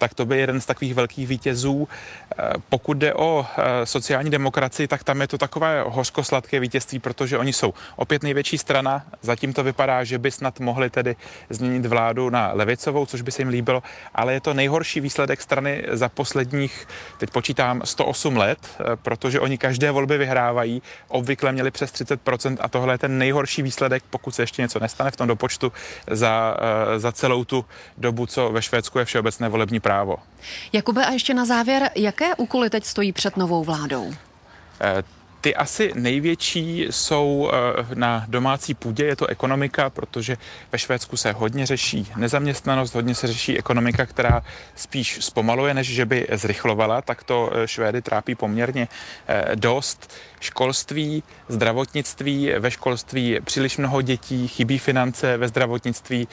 tak to by jeden z takových velkých vítězů. Pokud jde o sociální demokracii, tak tam je to takové hořkosladké vítězství, protože oni jsou opět největší strana. Zatím to vypadá, že by snad mohli tedy změnit vládu na levicovou, což by se jim líbilo, ale je to nejhorší výsledek strany za posledních, teď počítám, 108 let, protože oni každé volby vyhrávají, obvykle měli přes 30% a tohle je ten nejhorší výsledek, pokud se ještě něco nestane v tom dopočtu za celou tu dobu, co ve Švédsku je všeobecné volební právo. Jakube, a ještě na závěr, jaké úkoly teď stojí před novou vládou? Ty asi největší jsou na domácí půdě, je to ekonomika, protože ve Švédsku se hodně řeší nezaměstnanost, hodně se řeší ekonomika, která spíš zpomaluje, než že by zrychlovala, tak to Švédy trápí poměrně dost. Školství, zdravotnictví, ve školství příliš mnoho dětí, chybí finance ve zdravotnictví,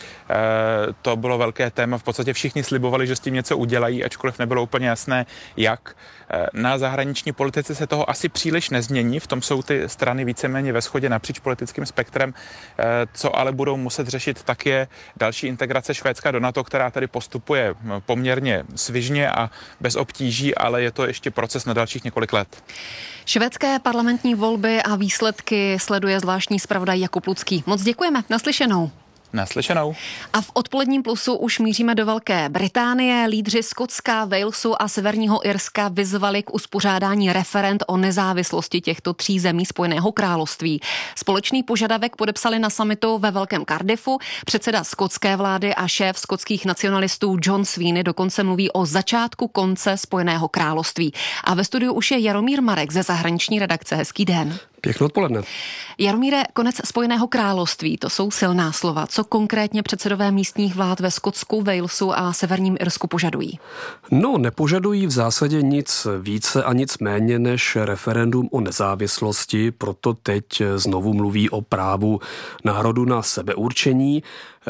to bylo velké téma, v podstatě všichni slibovali, že s tím něco udělají, ačkoliv nebylo úplně jasné, jak. Na zahraniční politice se toho asi příliš nezmění, v tom jsou ty strany víceméně ve shodě napříč politickým spektrem, co ale budou muset řešit, tak je další integrace Švédska do NATO, která tady postupuje poměrně svižně a bez obtíží, ale je to ještě proces na dalších několik let. Švédské parlamentní volby a výsledky sleduje zvláštní zpravodaj Jakub Lucký. Moc děkujeme, naslyšenou. Naslyšenou. A v odpoledním plusu už míříme do Velké Británie. Lídři Skotska, Walesu a Severního Irska vyzvali k uspořádání referend o nezávislosti těchto tří zemí Spojeného království. Společný požadavek podepsali na summitu ve Velkém Cardiffu. Předseda skotské vlády a šéf skotských nacionalistů John Sweeney dokonce mluví o začátku konce Spojeného království. A ve studiu už je Jaromír Marek ze zahraniční redakce. Hezký den. Pěkné odpoledne. Jaromíre, konec Spojeného království, to jsou silná slova. Co konkrétně předsedové místních vlád ve Skotsku, Walesu a Severním Irsku požadují? No, nepožadují v zásadě nic více a nic méně než referendum o nezávislosti, proto teď znovu mluví o právu národu na sebeurčení,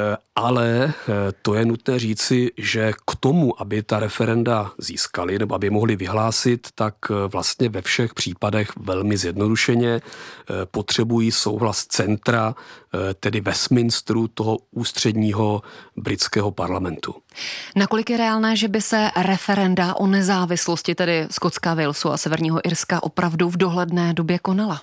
ale to je nutné říci, že k tomu, aby ta referenda získali nebo aby mohli vyhlásit, tak vlastně ve všech případech velmi zjednodušeně potřebují souhlas centra, tedy Westminsteru, toho ústředního britského parlamentu. Nakolik je reálné, že by se referenda o nezávislosti, tedy Skotska, Walesu a Severního Irska, opravdu v dohledné době konala?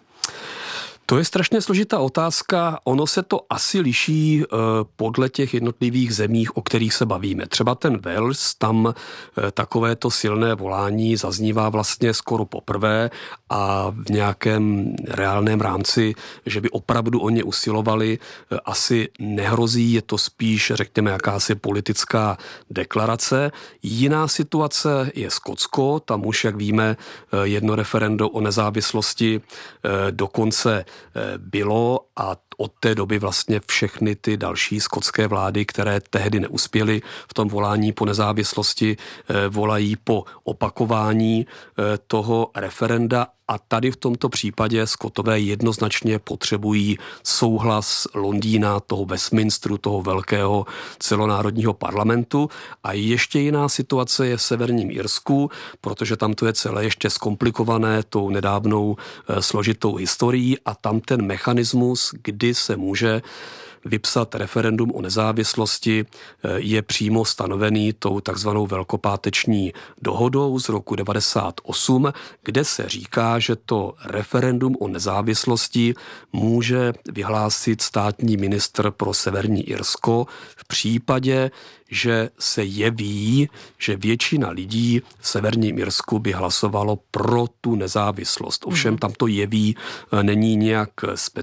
To je strašně složitá otázka. Ono se to asi liší podle těch jednotlivých zemích, o kterých se bavíme. Třeba ten Wales, tam takovéto silné volání zaznívá vlastně skoro poprvé a v nějakém reálném rámci, že by opravdu o ně usilovali, asi nehrozí. Je to spíš, řekněme, jakási politická deklarace. Jiná situace je Skotsko. Tam už, jak víme, jedno referendum o nezávislosti dokonce bylo a od té doby vlastně všechny ty další skotské vlády, které tehdy neuspěly v tom volání po nezávislosti, volají po opakování toho referenda. A tady v tomto případě Skotové jednoznačně potřebují souhlas Londýna, toho Westminsteru, toho velkého celonárodního parlamentu. A ještě jiná situace je v Severním Irsku, protože tam to je celé ještě zkomplikované tou nedávnou složitou historií a tam ten mechanismus, kdy se může vypsat referendum o nezávislosti, je přímo stanovený tou takzvanou velkopáteční dohodou z roku 1998, kde se říká, že to referendum o nezávislosti může vyhlásit státní ministr pro Severní Irsko v případě, že se jeví, že většina lidí v Severním Irsku by hlasovalo pro tu nezávislost. Ovšem tam to jeví není nějak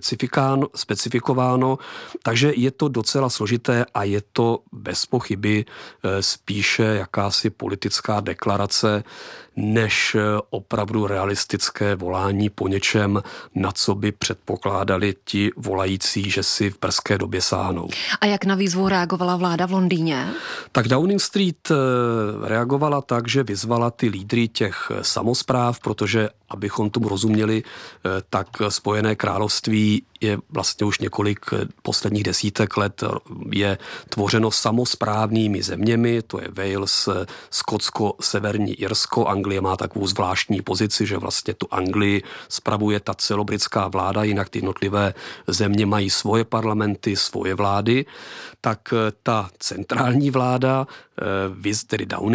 specifikováno, takže je to docela složité a je to bez pochyby spíše jakási politická deklarace, než opravdu realistické volání po něčem, na co by předpokládali ti volající, že si v brzké době sáhnou. A jak na výzvu reagovala vláda v Londýně? Tak Downing Street reagovala tak, že vyzvala ty lídry těch samospráv, protože abychom tomu rozuměli, tak Spojené království je vlastně už několik posledních desítek let je tvořeno samosprávnými zeměmi, to je Wales, Skotsko, Severní Irsko. Anglie má takovou zvláštní pozici, že vlastně tu Anglii spravuje ta celobritská vláda, jinak ty jednotlivé země mají svoje parlamenty, svoje vlády, tak ta centrální vláda, tedy Downing